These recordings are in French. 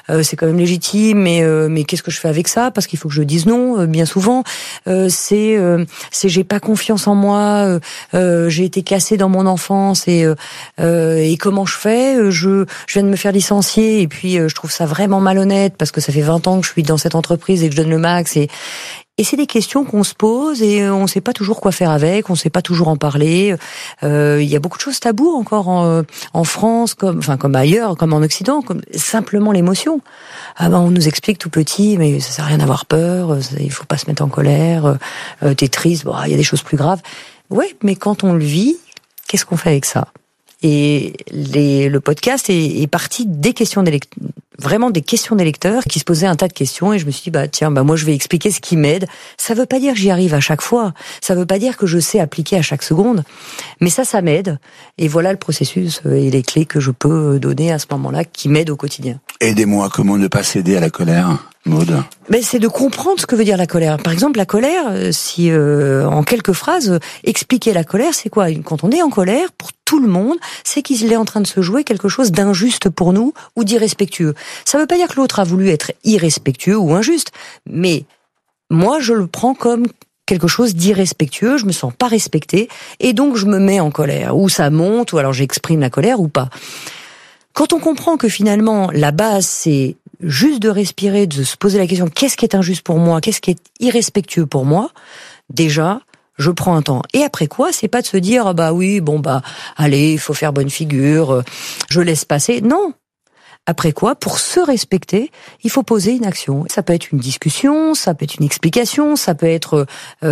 c'est quand même légitime, mais qu'est-ce que je fais avec ça? Parce qu'il faut que je dise non, bien souvent. C'est j'ai pas confiance en moi, j'ai été cassée dans mon enfance et comment je fais? Je viens de me faire licencier et puis je trouve ça vraiment malhonnête parce que ça fait 20 ans que je suis dans cette entreprise et que je donne le max et c'est des questions qu'on se pose et on sait pas toujours quoi faire avec, on sait pas toujours en parler. Il y a beaucoup de choses taboues encore en France, comme ailleurs, comme en Occident, comme simplement l'émotion. On nous explique tout petit, mais ça sert à rien d'avoir peur, il faut pas se mettre en colère, t'es triste, il y a des choses plus graves. Ouais, mais quand on le vit, qu'est-ce qu'on fait avec ça? Et le podcast est parti des questions vraiment des questions des lecteurs qui se posaient un tas de questions et je me suis dit moi je vais expliquer ce qui m'aide. Ça veut pas dire que j'y arrive à chaque fois, ça veut pas dire que je sais appliquer à chaque seconde, mais ça m'aide et voilà le processus et les clés que je peux donner à ce moment-là qui m'aident au quotidien. Aidez-moi, comment ne pas céder à la colère, Maud? Mais c'est de comprendre ce que veut dire la colère. Par exemple, la colère, si en quelques phrases, expliquer la colère, c'est quoi? Quand on est en colère, pour tout le monde, c'est qu'il est en train de se jouer quelque chose d'injuste pour nous ou d'irrespectueux. Ça veut pas dire que l'autre a voulu être irrespectueux ou injuste, mais moi je le prends comme quelque chose d'irrespectueux, je me sens pas respectée et donc je me mets en colère, ou ça monte, ou alors j'exprime la colère ou pas. Quand on comprend que finalement la base c'est juste de respirer, de se poser la question qu'est-ce qui est injuste pour moi, qu'est-ce qui est irrespectueux pour moi, déjà je prends un temps. Et après quoi, c'est pas de se dire allez, il faut faire bonne figure, je laisse passer. Non. Après quoi, pour se respecter, il faut poser une action. Ça peut être une discussion, ça peut être une explication, ça peut être...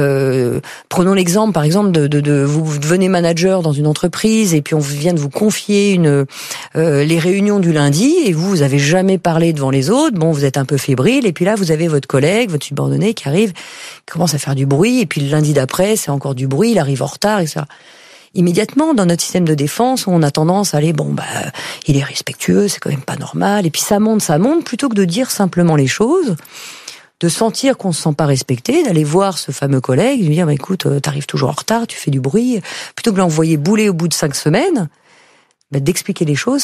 prenons l'exemple, par exemple, de vous devenez manager dans une entreprise et puis on vient de vous confier les réunions du lundi et vous avez jamais parlé devant les autres. Bon, vous êtes un peu fébrile et puis là, vous avez votre collègue, votre subordonné qui arrive, qui commence à faire du bruit et puis le lundi d'après, c'est encore du bruit, il arrive en retard, etc. Immédiatement, dans notre système de défense, on a tendance à aller, il est respectueux, c'est quand même pas normal, et puis ça monte, plutôt que de dire simplement les choses, de sentir qu'on se sent pas respecté, d'aller voir ce fameux collègue, lui dire, écoute, t'arrives toujours en retard, tu fais du bruit, plutôt que de l'envoyer bouler au bout de 5 semaines, d'expliquer les choses,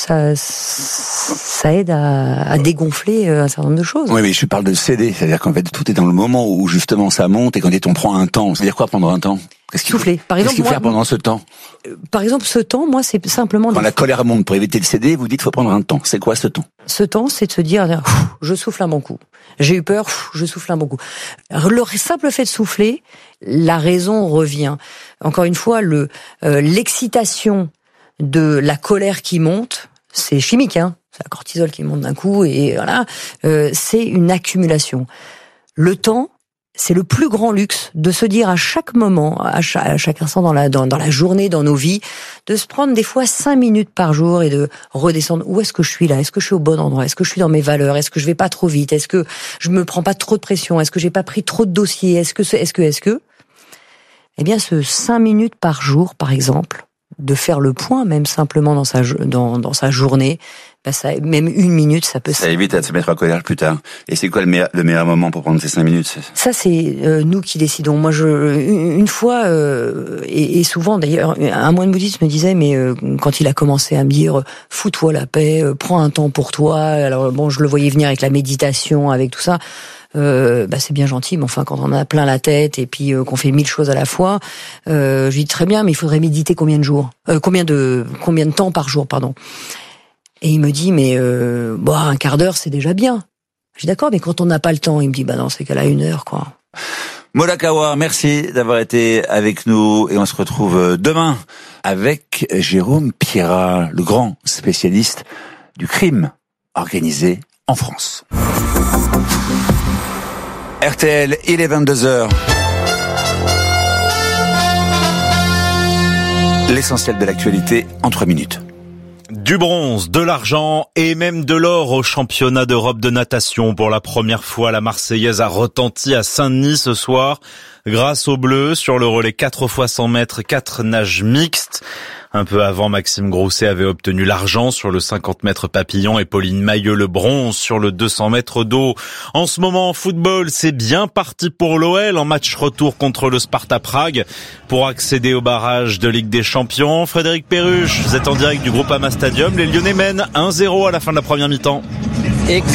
ça aide à dégonfler un certain nombre de choses. Oui, mais je parle de céder, c'est-à-dire qu'en fait, tout est dans le moment où justement ça monte et quand on prend un temps. C'est-à-dire quoi prendre un temps? Souffler. Par exemple, qu'est-ce qu'il faut faire pendant ce temps? Par exemple, ce temps, moi, c'est simplement... Quand la colère monte, pour éviter de céder, vous dites qu'il faut prendre un temps. C'est quoi ce temps? Ce temps, c'est de se dire, je souffle un bon coup. J'ai eu peur, je souffle un bon coup. Le simple fait de souffler, la raison revient. Encore une fois, l'excitation de la colère qui monte, c'est chimique, c'est la cortisol qui monte d'un coup, et voilà, c'est une accumulation. Le temps, c'est le plus grand luxe de se dire à chaque moment, à chaque instant dans la journée, dans nos vies, de se prendre des fois 5 minutes par jour et de redescendre. Où est-ce que je suis là? Est-ce que je suis au bon endroit? Est-ce que je suis dans mes valeurs? Est-ce que je vais pas trop vite? Est-ce que je me prends pas trop de pression? Est-ce que j'ai pas pris trop de dossiers? Est-ce que? Eh bien, ce 5 minutes par jour, par exemple, de faire le point, même simplement dans sa journée, même 1 minute, ça peut... Ça évite à se mettre en colère plus tard. Et c'est quoi le meilleur moment pour prendre ces 5 minutes? Ça, c'est nous qui décidons. Moi, une fois, et souvent d'ailleurs, un moine bouddhiste me disait, mais quand il a commencé à me dire, fous-toi la paix, prends un temps pour toi, alors je le voyais venir avec la méditation, avec tout ça... c'est bien gentil, mais enfin quand on a plein la tête et puis qu'on fait 1000 choses à la fois, je dis très bien, mais il faudrait méditer combien de temps par jour, pardon. Et il me dit, mais un quart d'heure c'est déjà bien. Je dis d'accord, mais quand on n'a pas le temps, il me dit, dans ces cas-là 1 heure quoi. Molakawa, merci d'avoir été avec nous et on se retrouve demain avec Jérôme Pierrat, le grand spécialiste du crime organisé en France. RTL, il est 22h. L'essentiel de l'actualité en 3 minutes. Du bronze, de l'argent et même de l'or au championnat d'Europe de natation. Pour la première fois, la Marseillaise a retenti à Saint-Denis ce soir grâce aux Bleus sur le relais 4 x 100 mètres, 4 nages mixtes. Un peu avant, Maxime Grousset avait obtenu l'argent sur le 50 mètres papillon et Pauline Mailleux le bronze sur le 200 mètres d'eau. En ce moment, en football, c'est bien parti pour l'OL en match retour contre le Sparta Prague pour accéder au barrage de Ligue des Champions. Frédéric Perruche, vous êtes en direct du Groupama Stadium. Les Lyonnais mènent 1-0 à la fin de la première mi-temps.